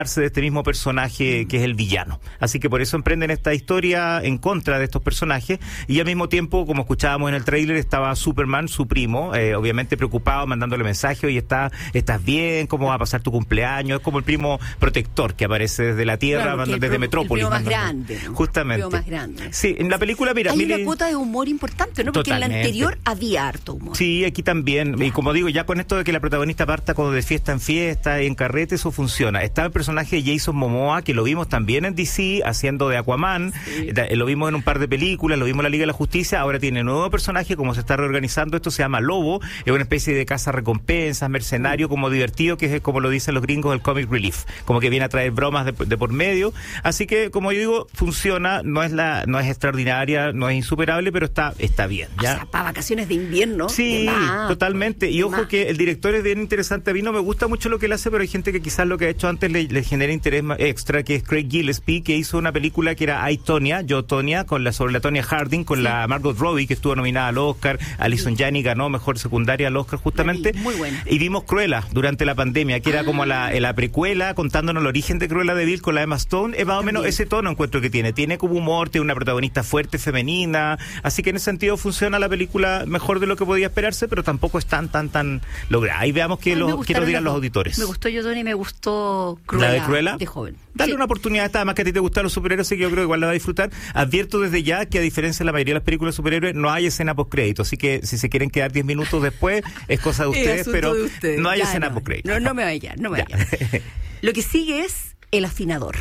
de este mismo personaje que es el villano. Así que por eso emprenden esta historia en contra de estos personajes y al mismo tiempo, como escuchábamos en el tráiler, estaba Superman, su primo, obviamente preocupado, mandándole mensajes: oye, ¿estás bien? ¿Cómo va a pasar tu cumpleaños? Es como el primo protector que aparece desde la Tierra, claro, desde Metrópolis. El primo más grande, ¿no? Justamente. El primo más grande. Sí, en la película, mira... Hay una cuota de humor importante, ¿no? Porque Totalmente. en la anterior había harto humor. Sí, aquí también. Claro. Y como digo, ya con esto de que la protagonista parta como de fiesta en fiesta y en carrete, eso funciona. Está el personaje de Jason Momoa, que lo vimos también en DC, haciendo de Aquaman. Sí. Lo vimos en un par de películas, lo vimos en la Liga de la Justicia. Ahora tiene nuevo personaje, como se está reorganizando. Esto se llama Lobo. Es una especie de recompensas, mercenario, como divertido, que es como lo dicen los gringos, el comic relief. Como que viene a traer bromas de por medio. Así que, como yo digo, funciona. No es extraordinaria, no es insuperable, pero está bien, ¿ya? O sea, para vacaciones de invierno. Sí, totalmente. Y ojo que el director es bien interesante. A mí no me gusta mucho lo que él hace, pero hay gente que quizás lo que ha hecho antes le genera interés extra, que es Craig Gillespie, que hizo una película que era I, Tonya, Yo, Tonya, sobre la Tonya Harding, con la Margot Robbie, que estuvo nominada al Oscar. Alison Janney ganó mejor secundaria al Oscar, justamente. Muy buena. Y vimos Cruella durante la pandemia, que era como la precuela, contándonos el origen de Cruella de Vil con la Emma Stone. Es más o menos ese tono encuentro que tiene. Tiene como humor, tiene una protagonista fuerte, femenina. Así que en ese sentido funciona la película mejor de lo que podía esperarse, pero tampoco es tan lograda. Ahí veamos qué nos dirán los auditores. Me gustó Yo, Tony, me gustó Cruella. ¿La de Cruella? De joven. Dale una oportunidad, además que a ti te gustan los superhéroes, así que yo creo que igual la vas a disfrutar. Advierto desde ya que, a diferencia de la mayoría de las películas de superhéroes, no hay escena postcrédito, así que si se quieren quedar 10 minutos después, es cosa de ustedes, pero de ustedes. no hay Ya, escena postcrédito. No me vaya, no me vaya. Lo que sigue es El Afinador.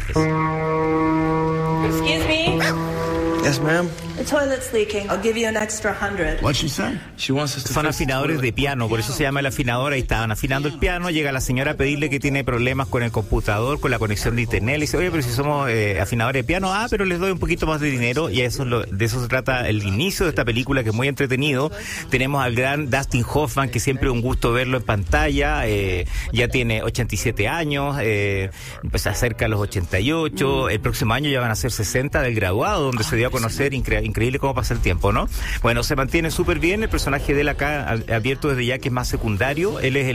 Excuse me? Yes, ma'am. The toilet's leaking. I'll give you an extra 100. What'd she say? She wants us to Son fix the afinadores toilet. de piano, por eso se llama el afinador. Ahí estaban afinando el piano, llega la señora a pedirle que tiene problemas con el computador, con la conexión de internet. Le dice: oye, pero si somos afinadores de piano, pero les doy un poquito más de dinero. Y de eso se trata el inicio de esta película, que es muy entretenido. Tenemos al gran Dustin Hoffman, que siempre es un gusto verlo en pantalla. Ya tiene 87 años, pues se acerca a los 88. El próximo año ya van a ser 60 del graduado, donde se dio a conocer. Increíble cómo pasa el tiempo, ¿no? Bueno, se mantiene súper bien. El personaje de él acá, abierto desde ya, que es más secundario. Él es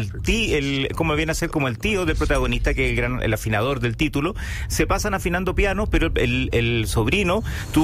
como viene a ser como el tío del protagonista, que es el afinador del título. Se pasan afinando pianos, pero el sobrino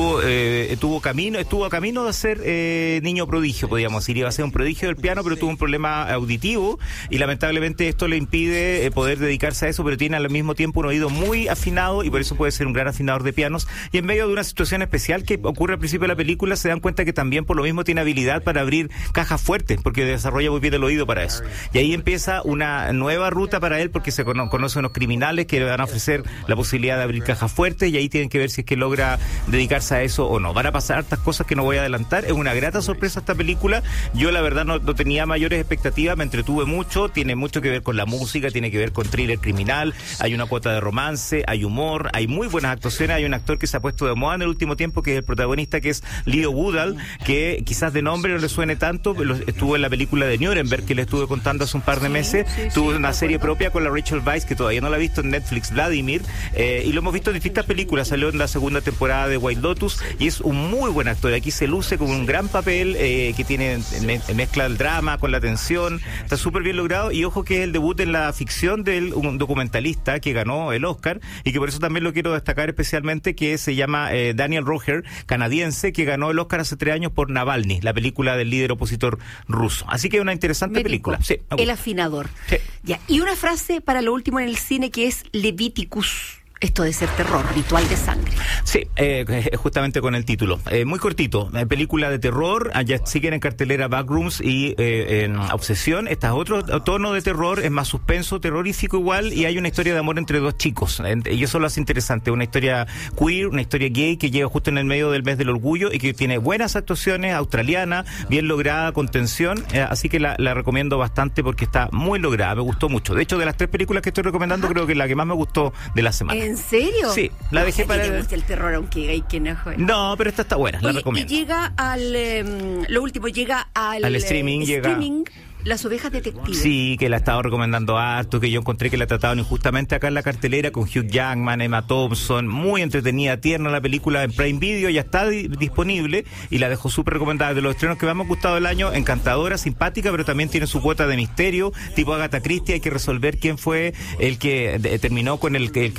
estuvo a camino de ser niño prodigio, podríamos decir. Iba a ser un prodigio del piano, pero tuvo un problema auditivo y lamentablemente esto le impide poder dedicarse a eso, pero tiene al mismo tiempo un oído muy afinado y por eso puede ser un gran afinador de pianos. Y en medio de una situación especial que ocurre al principio de la película, se dan cuenta que también por lo mismo tiene habilidad para abrir cajas fuertes, porque desarrolla muy bien el oído para eso. Y ahí empieza una nueva ruta para él, porque se conoce unos criminales que le van a ofrecer la posibilidad de abrir cajas fuertes, y ahí tienen que ver si es que logra dedicarse a eso o no. Van a pasar hartas cosas que no voy a adelantar. Es una grata sorpresa esta película. Yo la verdad no tenía mayores expectativas, me entretuve mucho. Tiene mucho que ver con la música, tiene que ver con thriller criminal, hay una cuota de romance, hay humor, hay muy buenas actuaciones. Hay un actor que se ha puesto de moda en el último tiempo, que es el protagonista, que es Leo Woodall, que quizás de nombre no le suene tanto, pero estuvo en la película de Nuremberg, que le estuve contando hace un par de meses. Tuvo una serie propia con la Rachel Weisz, que todavía no la he visto en Netflix, Vladimir, y lo hemos visto en distintas películas. Salió en la segunda temporada de White Lotus y es un muy buen actor. Aquí se luce con un gran papel, que tiene mezcla el drama con la tensión, está súper bien logrado. Y ojo que es el debut en la ficción de un documentalista que ganó el Oscar, y que por eso también lo quiero destacar especialmente, que se llama Daniel Roher, canadiense, que ganó el Oscar hace 3 años por Navalny, la película del líder opositor ruso. Así que es una interesante película. Sí, El Afinador. Sí. Ya. Y una frase para lo último en el cine, que es Leviticus. Esto de ser terror, ritual de sangre. Sí, justamente con el título. Muy cortito, película de terror. Allá siguen en cartelera Backrooms y en Obsesión. Este es otro tono de terror, es más suspenso, terrorífico igual, y hay una historia de amor entre dos chicos. Y eso lo hace interesante. Una historia queer, una historia gay, que llega justo en el medio del mes del orgullo y que tiene buenas actuaciones, australiana, bien lograda, con tensión. Así que la recomiendo bastante porque está muy lograda, me gustó mucho. De hecho, de las 3 películas que estoy recomendando, creo que es la que más me gustó de la semana. ¿En serio? Sí, la dejé para... ¿Te gusta el terror, aunque gay que no joven? No, pero esta está buena, la recomiendo. Y llega lo último, llega al streaming, Las Ovejas Detectives. Sí, que la he estado recomendando harto, que yo encontré que la trataban injustamente acá en la cartelera, con Hugh Jackman, Emma Thompson, muy entretenida, tierna la película. En Prime Video ya está disponible y la dejo súper recomendada. De los estrenos que más me han gustado del año, encantadora, simpática, pero también tiene su cuota de misterio, tipo Agatha Christie. Hay que resolver quién fue el que terminó con el que